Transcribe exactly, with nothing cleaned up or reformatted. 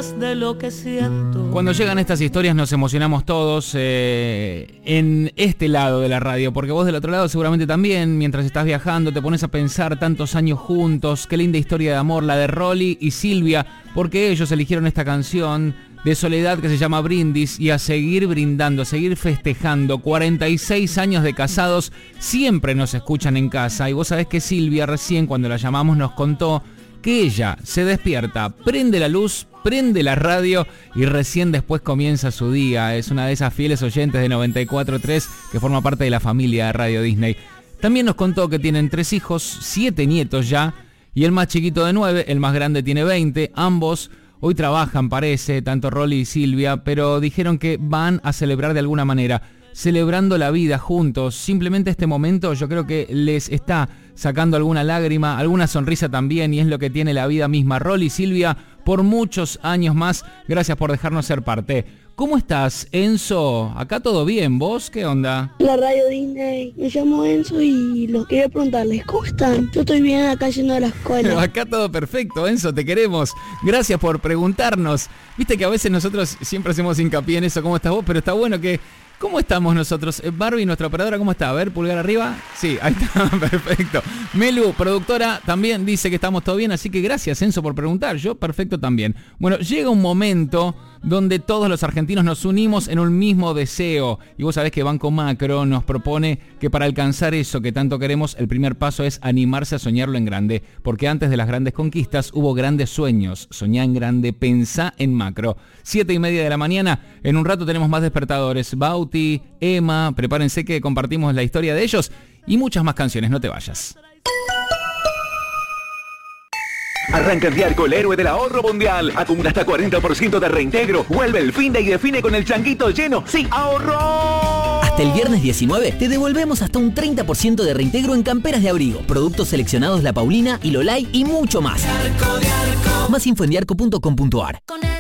más de lo que siento. Cuando llegan estas historias nos emocionamos todos eh, en este lado de la radio, porque vos del otro lado seguramente también, mientras estás viajando, te pones a pensar tantos años juntos, qué linda historia de amor, la de Rolly y Silvia, porque ellos eligieron esta canción de soledad que se llama Brindis, y a seguir brindando, a seguir festejando. cuarenta y seis años de casados, siempre nos escuchan en casa, y vos sabés que Silvia recién cuando la llamamos nos contó que ella se despierta, prende la luz, prende la radio y recién después comienza su día. Es una de esas fieles oyentes de noventa y cuatro punto tres que forma parte de la familia de Radio Disney. También nos contó que tienen tres hijos, siete nietos ya, y el más chiquito de nueve, el más grande tiene veinte, ambos hoy trabajan, parece, tanto Rolly y Silvia, pero dijeron que van a celebrar de alguna manera, celebrando la vida juntos. Simplemente este momento yo creo que les está sacando alguna lágrima, alguna sonrisa también, y es lo que tiene la vida misma. Rolly y Silvia, por muchos años más, gracias por dejarnos ser parte. ¿Cómo estás, Enzo? Acá todo bien, ¿vos qué onda? La Radio Disney, me llamo Enzo y los quería preguntarles, ¿cómo están? Yo estoy bien acá yendo a la escuela. Acá todo perfecto, Enzo, te queremos. Gracias por preguntarnos. Viste que a veces nosotros siempre hacemos hincapié en eso, ¿cómo estás vos? Pero está bueno que... ¿Cómo estamos nosotros? Barbie, nuestra operadora, ¿cómo está? A ver, pulgar arriba. Sí, ahí está, perfecto. Melu, productora, también dice que estamos todo bien, así que gracias, Enzo, por preguntar. Yo, perfecto también. Bueno, llega un momento donde todos los argentinos nos unimos en un mismo deseo. Y vos sabés que Banco Macro nos propone que para alcanzar eso que tanto queremos, el primer paso es animarse a soñarlo en grande. Porque antes de las grandes conquistas hubo grandes sueños. Soñá en grande, pensá en macro. Siete y media de la mañana, en un rato tenemos más despertadores. Bauti, Emma, prepárense que compartimos la historia de ellos y muchas más canciones, no te vayas. Arranca el día con el héroe del ahorro mundial. Acumula hasta cuarenta por ciento de reintegro. Vuelve el fin de y define con el changuito lleno. ¡Sí, ahorro! Hasta el viernes diecinueve te devolvemos hasta un treinta por ciento de reintegro en camperas de abrigo, productos seleccionados La Paulina y Lolay y mucho más. Más info en diarco punto com punto ar.